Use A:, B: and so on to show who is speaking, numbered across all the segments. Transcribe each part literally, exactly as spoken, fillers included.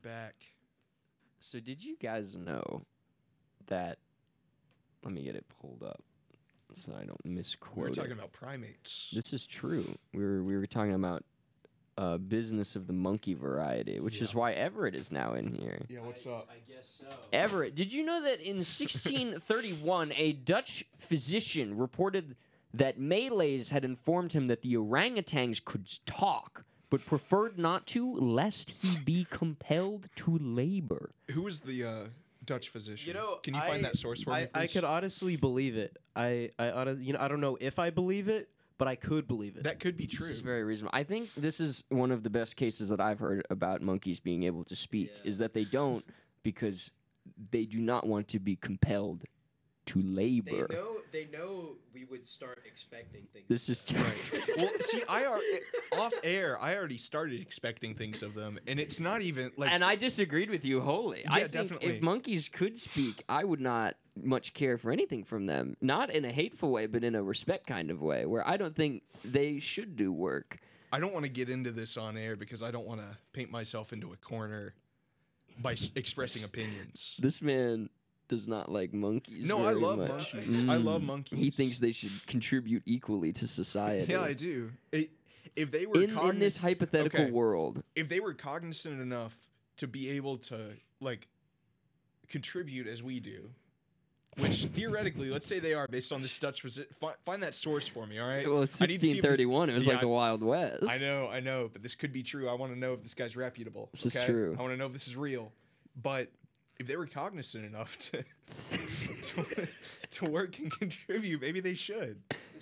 A: back.
B: So did you guys know that? Let me get it pulled up so I don't misquote.
A: We were talking
B: it.
A: about primates.
B: This is true. We were we were talking about uh, business of the monkey variety, which
A: Yeah.
B: is why Everett is now in here.
A: Yeah, what's
C: I,
A: up?
C: I guess so.
B: Everett, did you know that in sixteen thirty-one, a Dutch physician reported that Malays had informed him that the orangutans could talk, but preferred not to, lest he be compelled to labor?
A: Who was the uh, Dutch physician?
C: You know,
A: can you
C: I,
A: find that source for
C: I,
A: me,
C: I
A: please?
C: could honestly believe it. I, I honestly, you know, I don't know if I believe it, but I could believe it.
A: That could be true.
B: This is very reasonable. I think this is one of the best cases that I've heard about monkeys being able to speak,
C: Yeah.
B: is that they don't because they do not want to be compelled to labor.
C: They know. They know we would start expecting things.
B: This is
A: Right. Well, see, I are off air. I already started expecting things of them, and it's not even like.
B: And I disagreed with you wholly. I
A: Yeah,
B: think
A: definitely.
B: if monkeys could speak, I would not much care for anything from them. Not in a hateful way, but in a respect kind of way, where I don't think they should do work.
A: I don't want to get into this on air because I don't want to paint myself into a corner by s- expressing opinions.
B: This man does not like monkeys.
A: No, I
B: very
A: love
B: much.
A: monkeys. I love
B: Mm.
A: monkeys.
B: He thinks they should contribute equally to society.
A: Yeah, I do. It, if they were
B: in,
A: cogni-
B: in this hypothetical
A: Okay.
B: world,
A: if they were cognizant enough to be able to like contribute as we do, which theoretically, let's say they are based on this Dutch visit. Find, find that source for me, all right?
B: well, it's
A: I need to see if
B: sixteen
A: this-
B: thirty-one. It was
A: Yeah,
B: like the Wild West.
A: I know, I know, but this could be true. I want to know if this guy's reputable.
B: This is
A: okay?
B: true.
A: I want to know if this is real. But if they were cognizant enough to to, to work and contribute, maybe they should.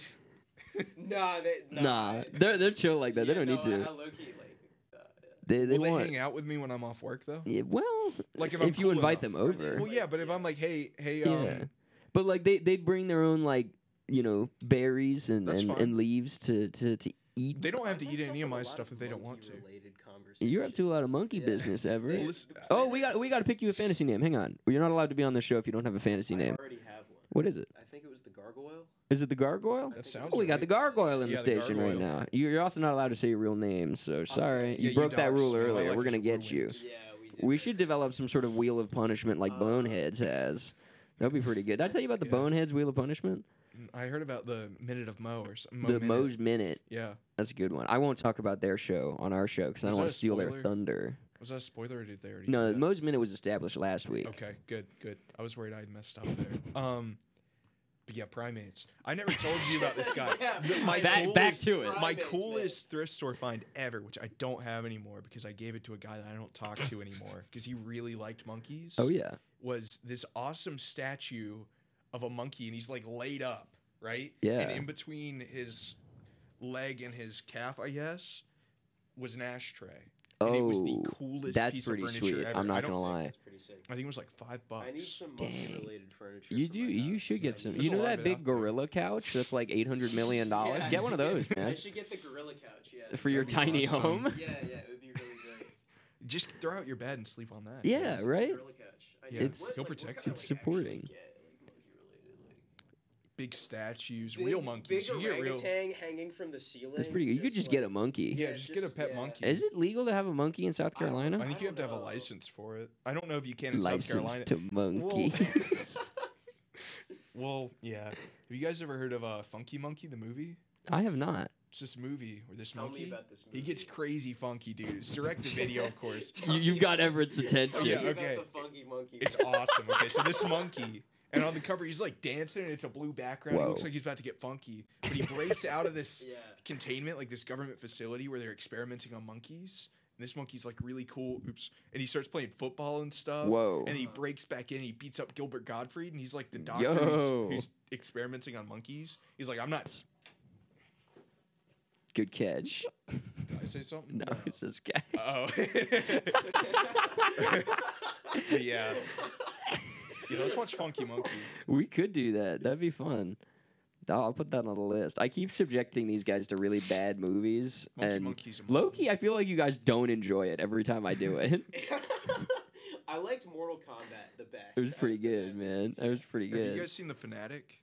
C: Nah, they, nah,
B: Nah,
C: I-
B: they're they're chill like that.
C: Yeah,
B: they don't
C: no,
B: need to.
C: I, I low-key, like, uh,
B: They they
A: Will they
B: want.
A: hang out with me when I'm off work though?
B: Yeah, well,
A: Like, if
B: if,
A: I'm
B: you
A: cool
B: invite
A: enough.
B: them over.
A: Well, yeah, but if I'm like, hey, hey, um,
B: Yeah. But like they they'd bring their own like you know berries and
A: That's
B: and,
A: fine.
B: and leaves to to to eat.
A: they don't have to
C: I
A: eat any
C: myself
A: of my
C: have a lot
A: stuff if they don't want to.
C: monkey-related
B: You're up to a lot of monkey
C: Yeah.
B: business, Everett.
A: Well, listen,
B: Oh, we got we got to pick you a fantasy name. Hang on, you're not allowed to be on the show if you don't have a fantasy
C: I
B: name.
C: already have one.
B: What is it?
C: I think it was the gargoyle.
B: Is it the gargoyle?
A: That
C: think
A: sounds
B: Oh, we got
A: right.
B: the gargoyle in
A: Yeah,
B: the
A: the
B: station right
A: gargoyle.
B: now. You're you're also not allowed to say your real name, so sorry.
A: Yeah,
B: you
A: you
B: broke that
A: doxed
B: rule
A: me. My
B: earlier.
A: life
B: We're
A: is
B: gonna get you.
A: ruined.
C: Yeah, we did.
B: We
C: that.
B: should develop some sort of wheel of punishment like
C: Uh,
B: Boneheads has. That'd be pretty good. Did I tell you about the
A: Yeah.
B: Boneheads wheel of punishment?
A: I heard about the minute of Mo or something. Mo
B: the
A: minute.
B: Moe's Minute.
A: Yeah.
B: That's a good one. I won't talk about their show on our show because I
A: Was
B: don't
A: that
B: want
A: a
B: to steal their
A: spoiler?
B: thunder.
A: Was that a spoiler or did they already?
B: No,
A: do that?
B: Moe's Minute was established last week.
A: Okay, good, good. I was worried I had messed up there. Um, but yeah, primates. I never told you about this guy.
C: Yeah.
A: The- my
B: Back- back
A: coolest-
B: to it.
A: My
C: Primates,
A: coolest thrift store find ever, which I don't have anymore because I gave it to a guy that I don't talk to anymore because he really liked monkeys.
B: Oh yeah.
A: Was this awesome statue of a monkey and he's like laid up, right?
B: Yeah.
A: And in between his leg and his calf, I guess, was an ashtray. And it was the
B: Oh,
A: coolest
B: that's
A: piece
B: pretty
A: of furniture
B: sweet.
A: ever.
B: I'm not
A: I don't-
B: gonna lie.
C: That's pretty sick.
A: I think it was like five bucks.
C: I need some
B: Dang.
C: monkey-related furniture.
B: You
C: for
B: do.
C: my
B: You
C: house.
B: should get
C: Yeah,
B: some.
A: There's
B: You
A: a
B: know
A: lot
B: that
A: of it
B: big
A: out there.
B: gorilla couch that's like eight hundred million dollars.
C: Yeah.
B: Get one of those,
C: I
B: man,
C: should get the gorilla couch. Yeah.
B: for your
A: That'd be
B: tiny
A: awesome.
B: home.
C: Yeah, yeah, it would be really good.
A: Just throw out your bed and sleep on that.
B: Yeah,
A: Yes.
B: right.
C: Gorilla couch. I
A: Yeah,
C: need-
B: it's-
C: what,
A: he'll
C: like, what
A: protect
C: kind
A: you.
C: of,
B: It's
C: like, actually
B: supporting.
C: get, like, monkey-related, like-
A: Big statues,
C: Big-
A: real monkeys.
C: Big
A: You get real.
C: orangutan hanging from the ceiling.
B: That's pretty good. You could just get a monkey.
A: Yeah, just get a pet
C: yeah.
A: monkey.
B: Is it legal to have a monkey in South
C: I don't-
B: Carolina?
A: I think
C: I
A: you have to
C: don't
A: have a
C: know.
A: license for it. I don't know if you can in South
B: License
A: Carolina.
B: to monkey.
A: Well, yeah. Have you guys ever heard of uh, Funky Monkey, the movie?
B: I have not.
A: It's this movie where this
C: Tell
A: monkey,
C: me about this movie.
A: he gets crazy funky, dude. It's direct to video, of course.
B: You, you've got Everett's
C: Tell
B: attention.
C: me
A: Yeah,
C: about
A: okay.
C: the funky monkey.
A: It's awesome. Okay, so this monkey, and on the cover he's like dancing, and it's a blue background. He looks
B: Whoa.
A: like he's about to get funky, but he breaks out of this
C: Yeah.
A: containment, like this government facility where they're experimenting on monkeys. And this monkey's like really cool. Oops. And he starts playing football and stuff.
B: Whoa.
A: And he breaks back in. He beats up Gilbert Gottfried, and he's like the doctor
B: Yo.
A: who's, who's experimenting on monkeys. He's like, I'm not.
B: Good catch.
A: Did I say something?
B: No, it's this guy.
A: Oh. But yeah. Yeah, let's watch Funky Monkey.
B: We could do that. That'd be fun. I'll I'll put that on the list. I keep subjecting these guys to really bad movies,
A: Monkey
B: and
A: Monkey's a
B: Loki, I feel like you guys don't enjoy it every time I do it.
C: I liked Mortal Kombat the best.
B: It was
C: out
B: pretty
C: of the
B: good,
C: bad
B: man.
C: movies.
B: That was pretty
A: Have you
B: good.
A: guys seen The Fanatic?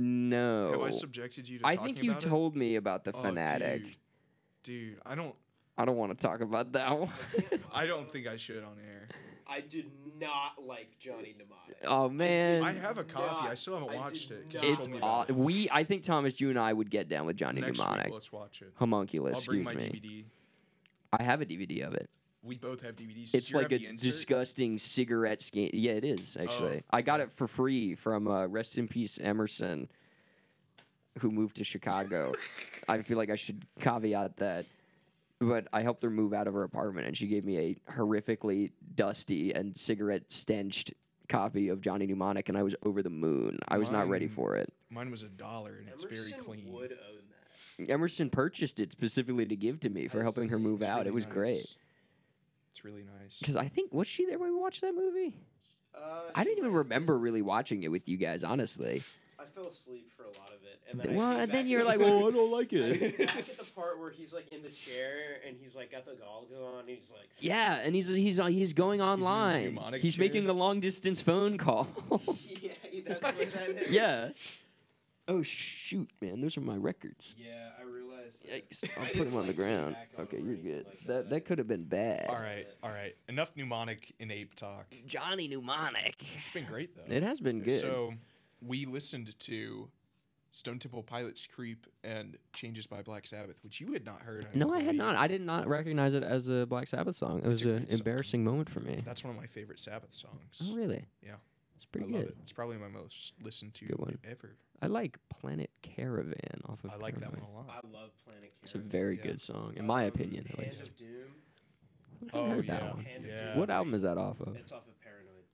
B: No.
A: Have I subjected you to
B: I
A: talking
B: think you
A: about it?
B: told me about the
A: Oh,
B: fanatic.
A: Dude, dude, I don't.
B: I don't want to talk about that one.
A: I don't think I should on air.
C: I did not like Johnny Mnemonic.
B: Oh man,
A: I have a copy.
C: not-
A: I still haven't
C: I
A: watched
C: did
A: it. 'cause
C: not
A: you
B: it's
A: told me
B: aw-
A: about it.
B: we. I think Thomas, you and I would get down with Johnny
A: Next
B: Mnemonic.
A: week, let's watch it.
B: Homunculus,
A: I'll bring
B: excuse
A: my
B: me.
A: D V D.
B: I have a D V D of it.
A: We both have D V Ds. Does
B: It's
A: yours
B: like
A: have
B: a
A: the insert?
B: disgusting cigarette scan. Yeah, it is actually. I got
A: yeah.
B: it for free from uh, rest in peace Emerson, who moved to Chicago. I feel like I should caveat that. But I helped her move out of her apartment, and she gave me a horrifically dusty and cigarette stenched copy of Johnny Mnemonic, and I was over the moon. I was not ready
A: Mine-
B: for it.
A: Mine was a dollar, and it's very
C: Emerson
A: clean.
C: would own that.
B: Emerson purchased it specifically to give to me for
C: I
B: helping her
C: see.
B: move
A: It's
B: out.
A: really
B: It was
A: nice.
B: great.
A: It's really nice.
B: Because I think, was she there when we watched that movie?
C: Uh,
B: I
C: she
B: didn't even
C: might-
B: remember really watching it with you guys, honestly.
C: I fell asleep for a lot of it, and then I
B: Well,
C: came
B: and then
C: back
B: you're
C: to
B: like,
C: it.
B: well, I don't like
C: I
B: it.
C: came back at the part where he's like in the chair and he's like got the goggles on. And he's like,
B: Yeah, and he's he's uh, he's going online.
A: mnemonic
B: He's making
A: chair?
B: a long distance phone call.
C: yeah, that's what that is.
B: Yeah. Oh shoot, man, those are my records.
C: Yeah, I realized. That
B: Yikes!
C: I
B: I'll
C: didn't,
B: put them on the
C: like, put it
B: ground.
C: back on
B: Okay,
C: or
B: you're
C: anything
B: good.
C: like
B: That
C: that.
B: that could have been bad.
A: all right, all right. Enough mnemonic and ape talk.
B: Johnny Mnemonic.
A: It's been great though.
B: It has been good.
A: So we listened to Stone Temple Pilots' "Creep" and "Changes" by Black Sabbath, which you had not heard. I
B: no,
A: don't
B: I had
A: believe.
B: not. I did not recognize it as a Black Sabbath song. It was
A: a
B: an
A: great song.
B: embarrassing moment for me.
A: That's one of my favorite Sabbath songs.
B: Oh, really?
A: Yeah.
B: It's pretty
A: I love
B: good.
A: it. It's probably my most listened to
B: Good one.
A: ever.
B: I like Planet Caravan off of
A: I like that
B: Paranoid.
A: one a
C: I
A: lot.
C: love Planet
B: It's a
C: Caravan.
B: very
A: Yeah.
B: good song, in my
C: Um,
B: opinion, at
C: Hand
B: least.
C: of Doom.
B: I haven't
A: Oh,
B: heard that
A: yeah.
B: one.
C: Hand of
A: Yeah.
C: Doom.
B: What album is that off of?
C: It's off of Paranoid.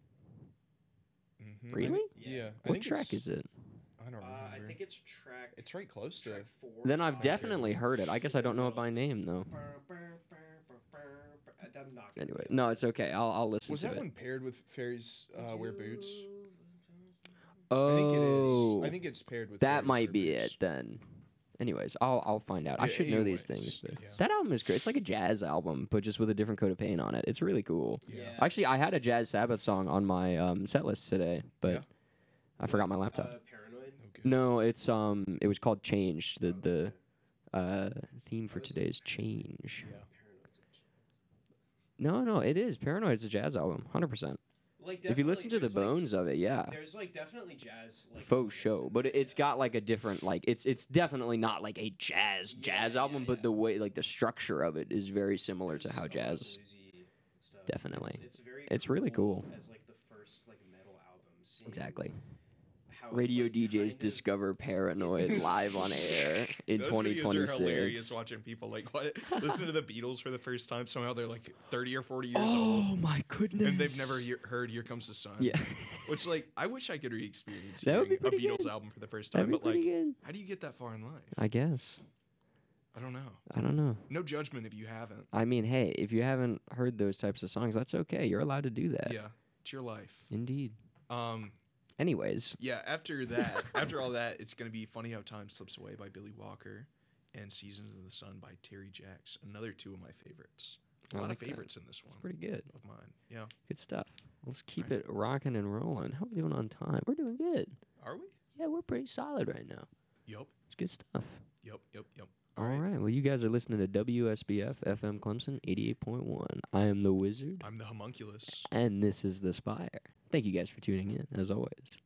A: Mhm. I
B: Really?
A: think-
C: Yeah.
A: Yeah. I
B: What
A: think
B: track
A: it's-
B: is it?
A: I don't
C: Uh,
A: remember.
C: I think it's track.
A: it's right close to.
C: track four.
B: Then I've
C: five.
B: definitely heard it. I guess
C: It's
B: I
C: in
B: don't
C: the
B: know it by
C: middle.
B: name though.
C: Brr, brr, brr, brr, brr, brr. I'm not gonna
B: Anyway,
C: do
B: no,
C: it.
B: it's okay. I'll I'll listen
A: Was
B: to
A: that
B: it.
A: one paired with Fairies uh, Wear Boots?
B: Oh,
A: I think it is. I think it's paired with.
B: that
A: Fairies
B: might
A: Wear
B: be
A: Boots.
B: it then. Anyways, I'll I'll find out. I
A: Yeah,
B: should know these
A: anyways,
B: things. But
A: yeah.
B: that album is great. It's like a jazz album, but just with a different coat of paint on it. It's really cool.
A: Yeah.
C: Yeah.
B: Actually, I had a Jazz Sabbath song on my um, set list today, but
A: Yeah.
B: I forgot my laptop.
C: Uh, Paranoid.
A: Okay.
B: No, it's um, it was called Change. The
C: Oh,
B: the
C: okay.
B: uh theme for
C: was it
B: today's Change.
A: Yeah.
C: Paranoid's a-
B: No, no, it is. Paranoid's a jazz album, hundred percent.
C: Like
B: If you listen to the
C: definitely, there's, like-
B: bones of it, yeah,
C: There's like definitely jazz. Like,
B: faux
C: elements
B: show.
C: in
B: But
C: there,
B: it- it's
C: yeah.
B: got like a different like it's it's definitely not like a jazz
C: Yeah,
B: jazz
C: yeah,
B: album, but
C: yeah.
B: the way like the structure of it is very similar to
C: There's
B: how
C: a lot of
B: jazz.
C: bluesy stuff.
B: Definitely.
C: It's, it's very.
B: It's really cool.
C: As like the first like metal album. seeing
B: Exactly.
C: how it's,
B: Radio
C: like,
B: D Js
C: kind of-
B: discover Paranoid live on air in
A: Those
B: twenty
A: videos are
B: twenty
A: hilarious
B: six.
A: watching people like what listen to the Beatles for the first time. Somehow they're like thirty or forty years old,
B: Oh my goodness!
A: and they've never hear, heard "Here Comes the Sun."
B: Yeah,
A: Which like I wish I could re-experience
B: That would
A: hearing
B: be
A: a
B: pretty
A: Beatles
B: good.
A: album for the first
B: that'd
A: time.
B: be
A: But like,
B: pretty good.
A: how do you get that far in life?
B: I guess.
A: I don't know.
B: I don't know.
A: No judgment if you haven't.
B: I mean, hey, if you haven't heard those types of songs, that's okay. You're allowed to do that.
A: Yeah, it's your life.
B: Indeed.
A: Um,
B: Anyways,
A: yeah. After that, after all that, it's gonna be "Funny How Time Slips Away" by Billy Walker, and "Seasons of the Sun" by Terry Jacks. Another two of my favorites. A
B: I
A: lot
B: like
A: of
B: that.
A: favorites in this one
B: it's pretty good.
A: of mine. Yeah.
B: Good stuff. Let's keep
A: Right.
B: it rocking and rolling. How are we doing on time? We're doing good.
A: Are we?
B: Yeah, we're pretty solid right now.
A: Yup.
B: It's good stuff.
A: Yup. Yup. Yup.
B: All right. Well, you guys are listening to W S B F F M Clemson eighty-eight point one. I am the Wizard,
A: I'm the homunculus.
B: and this is The Spire. Thank you guys for tuning in, as always.